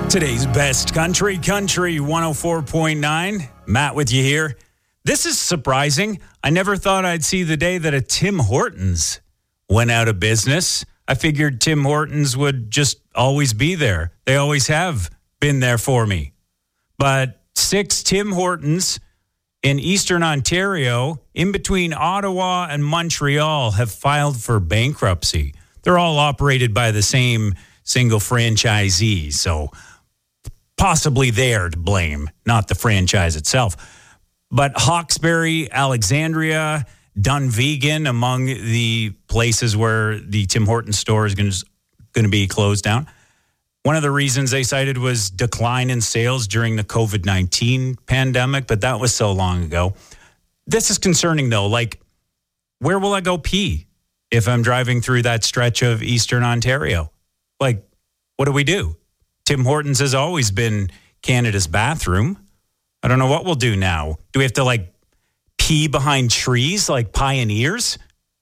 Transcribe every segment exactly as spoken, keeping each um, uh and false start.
Today's best country, Country one oh four point nine. Matt with you here. This is surprising. I never thought I'd see the day that a Tim Hortons went out of business. I figured Tim Hortons would just always be there. They always have been there for me. But six Tim Hortons in Eastern Ontario, in between Ottawa and Montreal, have filed for bankruptcy. They're all operated by the same single franchisee, so possibly they're to blame, not the franchise itself. But Hawkesbury, Alexandria, Dunvegan, among the places where the Tim Hortons store is going to be closed down. One of the reasons they cited was decline in sales during the covid nineteen pandemic, but that was so long ago. This is concerning, though. Like, where will I go pee if I'm driving through that stretch of Eastern Ontario? Like, what do we do? Tim Hortons has always been Canada's bathroom. I don't know what we'll do now. Do we have to, like, pee behind trees like pioneers?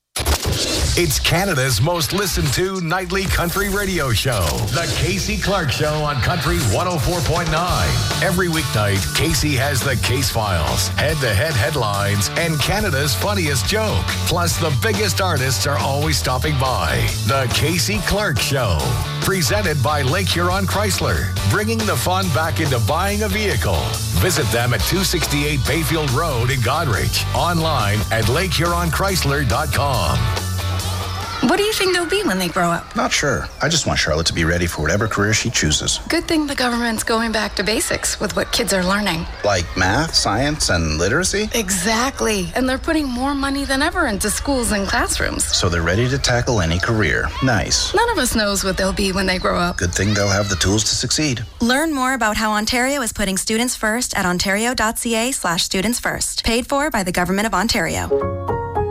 It's Canada's most listened to nightly country radio show, The Casey Clark Show on Country one oh four point nine. Every weeknight, Casey has the case files, head-to-head headlines, and Canada's funniest joke. Plus, the biggest artists are always stopping by. The Casey Clark Show, presented by Lake Huron Chrysler, bringing the fun back into buying a vehicle. Visit them at two sixty-eight Bayfield Road in Goderich. Online at lake huron chrysler dot com. What do you think they'll be when they grow up? Not sure. I just want Charlotte to be ready for whatever career she chooses. Good thing the government's going back to basics with what kids are learning. Like math, science, and literacy? Exactly. And they're putting more money than ever into schools and classrooms. So they're ready to tackle any career. Nice. None of us knows what they'll be when they grow up. Good thing they'll have the tools to succeed. Learn more about how Ontario is putting students first at ontario.ca slash students first. Paid for by the Government of Ontario.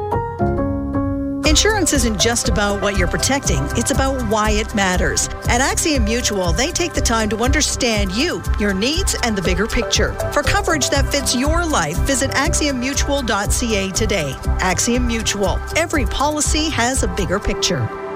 Insurance isn't just about what you're protecting, it's about why it matters. At Axiom Mutual, they take the time to understand you, your needs, and the bigger picture. For coverage that fits your life, visit axiom mutual dot c a today. Axiom Mutual. Every policy has a bigger picture.